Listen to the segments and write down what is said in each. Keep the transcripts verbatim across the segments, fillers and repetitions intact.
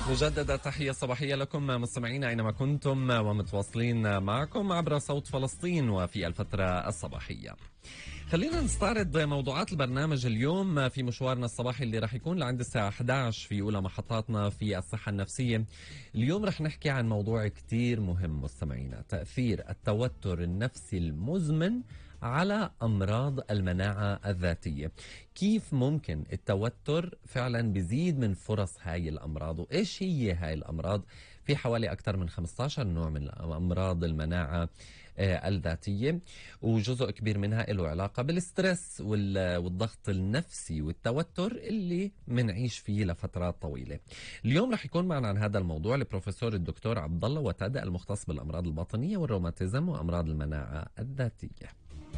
مجددا تحية صباحية لكم مستمعينا أينما كنتم ومتواصلين معكم عبر صوت فلسطين وفي الفترة الصباحية. خلينا نستعرض موضوعات البرنامج اليوم في مشوارنا الصباحي اللي راح يكون لعند الساعة إحدى عشر في أولى محطاتنا في الصحة النفسية. اليوم راح نحكي عن موضوع كتير مهم مستمعينا، تأثير التوتر النفسي المزمن على أمراض المناعة الذاتية. كيف ممكن التوتر فعلا بيزيد من فرص هاي الأمراض، وإيش هي هاي الأمراض؟ في حوالي أكثر من خمسة عشر نوع من أمراض المناعة الذاتية، وجزء كبير منها له علاقة بالسترس والضغط النفسي والتوتر اللي منعيش فيه لفترات طويلة. اليوم رح يكون معنا عن هذا الموضوع البروفيسور الدكتور عبد الله وتادة، المختص بالأمراض الباطنية والروماتيزم وأمراض المناعة الذاتية.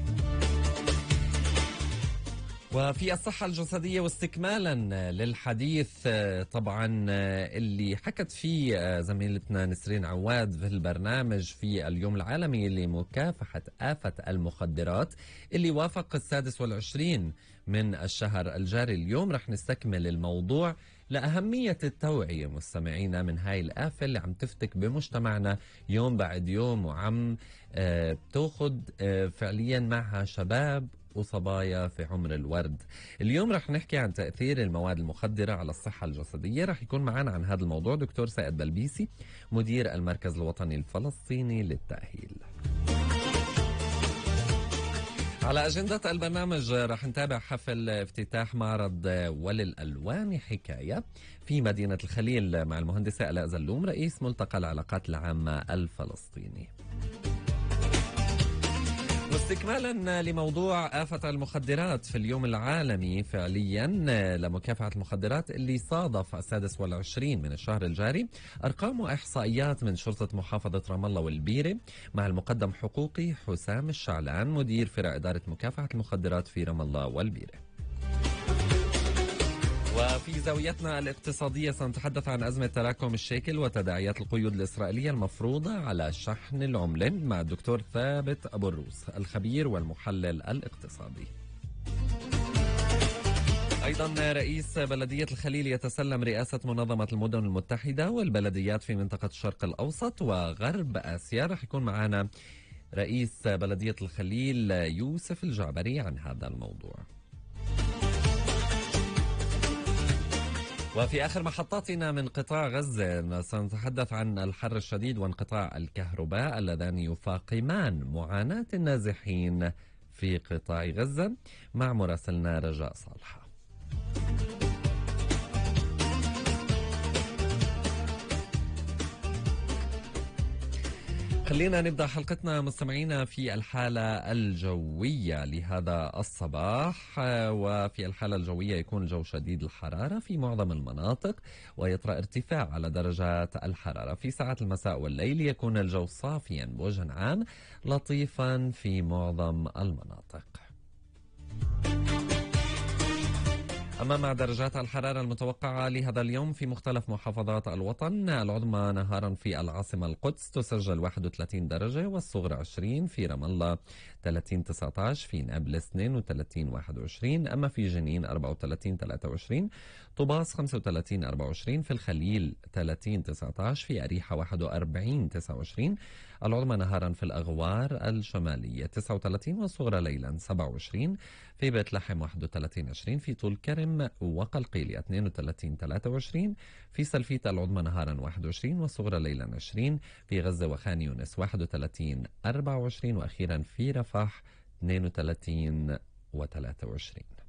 وفي الصحة الجسدية واستكمالا للحديث طبعا اللي حكت فيه زميلتنا نسرين عواد في البرنامج في اليوم العالمي لمكافحة آفة المخدرات اللي وافق السادس والعشرين من الشهر الجاري. اليوم رح نستكمل الموضوع لأهمية التوعية مستمعينا من هاي الآفة اللي عم تفتك بمجتمعنا يوم بعد يوم، وعم بتاخد فعليا معها شباب وصبايا في عمر الورد. اليوم رح نحكي عن تأثير المواد المخدرة على الصحة الجسدية. رح يكون معنا عن هذا الموضوع دكتور سائد بلبيسي، مدير المركز الوطني الفلسطيني للتأهيل. على أجندة البرنامج رح نتابع حفل افتتاح معرض وللألوان حكاية في مدينة الخليل مع المهندسة آلاء زلوم رئيس ملتقى العلاقات العامة الفلسطيني. واستكمالا لموضوع آفة المخدرات في اليوم العالمي فعليا لمكافحة المخدرات اللي صادف السادس والعشرين من الشهر الجاري، أرقام وإحصائيات من شرطة محافظة رام الله والبيرة مع المقدم حقوقي حسام الشعلان مدير فرع إدارة مكافحة المخدرات في رام الله والبيرة. وفي زاويتنا الاقتصادية سنتحدث عن أزمة تراكم الشيكل وتداعيات القيود الإسرائيلية المفروضة على شحن العملة مع الدكتور ثابت أبو الروس الخبير والمحلل الاقتصادي. أيضا رئيس بلدية الخليل يتسلم رئاسة منظمة المدن المتحدة والبلديات في منطقة الشرق الأوسط وغرب آسيا. رح يكون معنا رئيس بلدية الخليل يوسف الجعبري عن هذا الموضوع. وفي آخر محطاتنا من قطاع غزة سنتحدث عن الحر الشديد وانقطاع الكهرباء اللذان يفاقمان معاناة النازحين في قطاع غزة مع مراسلنا رجاء صالحة. خلينا نبدأ حلقتنا مستمعينا في الحالة الجوية لهذا الصباح. وفي الحالة الجوية يكون الجو شديد الحرارة في معظم المناطق ويطرأ ارتفاع على درجات الحرارة. في ساعات المساء والليل يكون الجو صافيا بوجه عام لطيفا في معظم المناطق. أما مع درجات الحرارة المتوقعة لهذا اليوم في مختلف محافظات الوطن، العظمى نهارا في العاصمة القدس تسجل واحد وثلاثين درجة والصغرى عشرين، في رام الله ثلاثين تسعة عشر، في نابلس اثنين وثلاثين واحد وعشرين، أما في جنين أربعة وثلاثين ثلاثة وعشرين، طوباس خمسة وثلاثين أربعة وعشرين، في الخليل ثلاثين تسعة عشر، في أريحة واحد وأربعين تسعة وعشرين، العظمى نهارا في الأغوار الشمالية تسعة وثلاثين والصغرى ليلا سبعة وعشرين، في بيت لحم واحد وثلاثين عشرين، في طول كرم وقلقيلية اثنين وثلاثين ثلاثة وعشرين، في سلفيت العظمى نهارا واحد وعشرين والصغرى ليلا عشرين، في غزة وخان يونس واحد وثلاثين أربعة وعشرين، وأخيرا في رفح اثنين وثلاثين وثلاثة وعشرين.